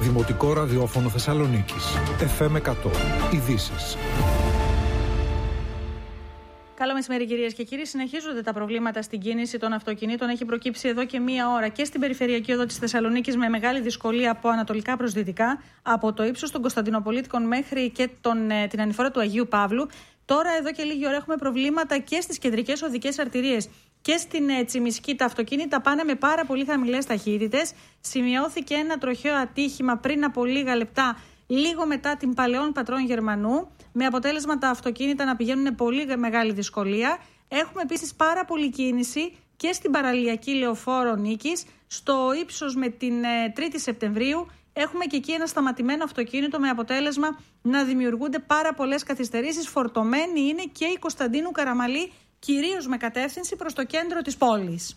Δημοτικό ραδιόφωνο Θεσσαλονίκης. FM 100. Ειδήσεις. Καλό μεσημέρι, κυρίες και κύριοι. Συνεχίζονται τα προβλήματα στην κίνηση των αυτοκινήτων. Έχει προκύψει εδώ και μία ώρα και στην περιφερειακή οδό της Θεσσαλονίκης με μεγάλη δυσκολία από ανατολικά προς δυτικά, από το ύψος των Κωνσταντινοπολίτικων μέχρι και την ανηφόρα του Αγίου Παύλου. Τώρα, εδώ και λίγη ώρα, έχουμε προβλήματα και στις κεντρικές οδικές αρτηρίες. Και στην Τσιμισκή τα αυτοκίνητα πάνε με πάρα πολύ χαμηλές ταχύτητες. Σημειώθηκε ένα τροχαίο ατύχημα πριν από λίγα λεπτά, λίγο μετά την Παλαιών Πατρών Γερμανού, με αποτέλεσμα τα αυτοκίνητα να πηγαίνουν με πολύ μεγάλη δυσκολία. Έχουμε επίσης πάρα πολλή κίνηση και στην παραλιακή Λεωφόρο Νίκης, στο ύψος με την 3η Σεπτεμβρίου. Έχουμε και εκεί ένα σταματημένο αυτοκίνητο με αποτέλεσμα να δημιουργούνται πάρα πολλές καθυστερήσεις. Φορτωμένη είναι και η Κωνσταντίνου Καραμαλή, κυρίως με κατεύθυνση προς το κέντρο της πόλης.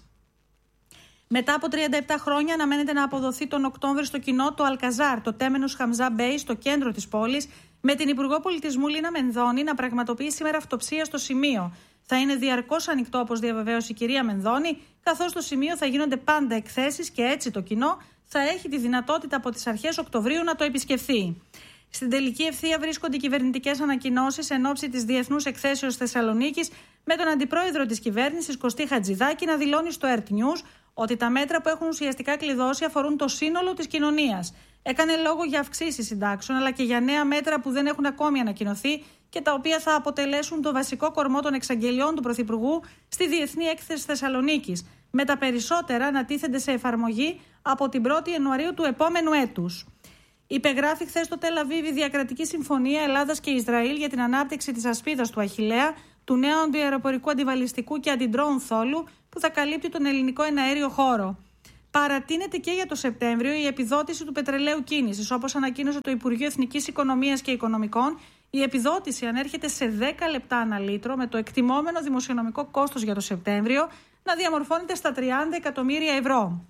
Μετά από 37 χρόνια αναμένεται να αποδοθεί τον Οκτώβριο στο κοινό το Αλκαζάρ, το Τέμενους Χαμζά Μπέι, στο κέντρο της πόλης, με την Υπουργό Πολιτισμού Λίνα Μενδώνη να πραγματοποιεί σήμερα αυτοψία στο σημείο. Θα είναι διαρκώς ανοιχτό, όπως διαβεβαίωσε η κυρία Μενδώνη, καθώς στο σημείο θα γίνονται πάντα εκθέσεις και έτσι το κοινό θα έχει τη δυνατότητα από τις αρχές Οκτωβρίου να το επισκεφθεί. Στην τελική ευθεία βρίσκονται οι κυβερνητικές ανακοινώσεις εν ώψη της Διεθνούς Εκθέσεως Θεσσαλονίκης, με τον αντιπρόεδρο της κυβέρνησης Κωστή Χατζηδάκη να δηλώνει στο Earth News ότι τα μέτρα που έχουν ουσιαστικά κλειδώσει αφορούν το σύνολο της κοινωνίας. Έκανε λόγο για αυξήσεις συντάξεων, αλλά και για νέα μέτρα που δεν έχουν ακόμη ανακοινωθεί και τα οποία θα αποτελέσουν το βασικό κορμό των εξαγγελιών του Πρωθυπουργού στη Διεθνή Έκθεση Θεσσαλονίκης, με τα περισσότερα να τίθενται σε εφαρμογή από την 1η Ιανουαρίου του επόμενου έτους. Υπεγράφει χθες στο Τελ Αβίβ η διακρατική συμφωνία Ελλάδας και Ισραήλ για την ανάπτυξη της ασπίδας του Αχιλλέα, του νέου αντιαεροπορικού αντιβαλιστικού και αντιντρόουν θόλου που θα καλύπτει τον ελληνικό εναέριο χώρο. Παρατείνεται και για το Σεπτέμβριο η επιδότηση του πετρελαίου κίνησης. Όπως ανακοίνωσε το Υπουργείο Εθνικής Οικονομίας και Οικονομικών, η επιδότηση ανέρχεται σε 10 λεπτά ανά λίτρο, με το εκτιμόμενο δημοσιονομικό κόστος για το Σεπτέμβριο να διαμορφώνεται στα 30 εκατομμύρια ευρώ.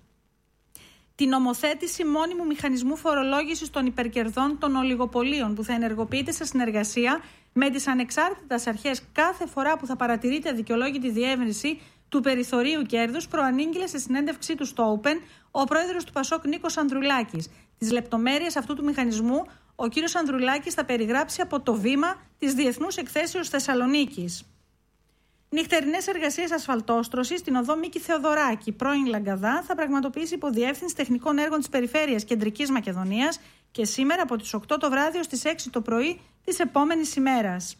Την νομοθέτηση μόνιμου μηχανισμού φορολόγησης των υπερκερδών των ολιγοπολίων, που θα ενεργοποιείται σε συνεργασία με τις ανεξάρτητες αρχές κάθε φορά που θα παρατηρείται αδικαιολόγητη διεύρυνση του περιθωρίου κέρδους, προανήγγειλε σε συνέντευξή του στο Open ο πρόεδρος του Πασόκ Νίκος Ανδρουλάκης. Τις λεπτομέρειες αυτού του μηχανισμού ο κύριος Ανδρουλάκης θα περιγράψει από το βήμα της Διεθνούς Εκθέσεως Θεσσαλονίκης. Νυχτερινές εργασίες ασφαλτόστρωσης στην οδό Μίκη Θεοδωράκη, πρώην Λαγκαδά, θα πραγματοποιήσει υποδιεύθυνση τεχνικών έργων της Περιφέρειας Κεντρικής Μακεδονίας και σήμερα από τις 8 το βράδυ ως τις 6 το πρωί της επόμενης ημέρας.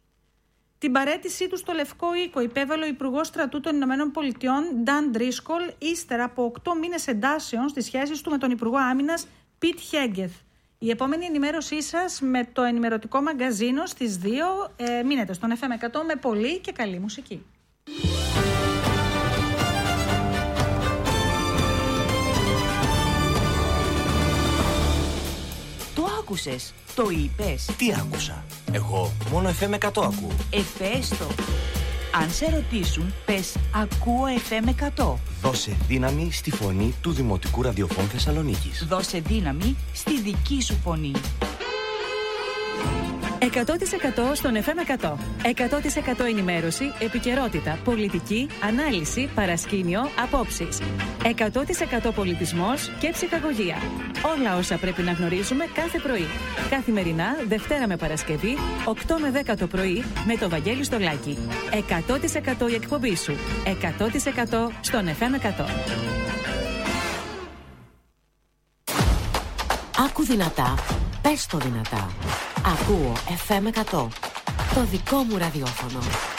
Την παραίτησή του στο Λευκό Οίκο υπέβαλε ο Υπουργός Στρατού των Ηνωμένων Πολιτειών, Νταν Ντρίσκολ, ύστερα από 8 μήνες εντάσεων στις σχέσεις του με τον Υπουργό Άμυνας, Πιτ Χέγκεθ. Η επόμενη ενημέρωσή σας με το ενημερωτικό μαγκαζίνο στις 2. Μείνετε στον FM 100 με πολύ και καλή μουσική. Το άκουσες, το είπες. Τι άκουσα? Εγώ μόνο FM 100 ακούω. Εφέστο. Αν σε ρωτήσουν, πες ακούω FM 100. Δώσε δύναμη στη φωνή του Δημοτικού Ραδιοφώνου Θεσσαλονίκης. Δώσε δύναμη στη δική σου φωνή. 100% στον FM 100. 100% ενημέρωση, επικαιρότητα, πολιτική, ανάλυση, παρασκήνιο, απόψεις. 100% πολιτισμός και ψυχαγωγία. Όλα όσα πρέπει να γνωρίζουμε κάθε πρωί. Καθημερινά, Δευτέρα με Παρασκευή, 8 με 10 το πρωί, με το Βαγγέλη Στολάκη. 100% η εκπομπή σου. 100% στον FM 100. Άκου δυνατά, πες το δυνατά. Ακούω FM 100. Το δικό μου ραδιόφωνο.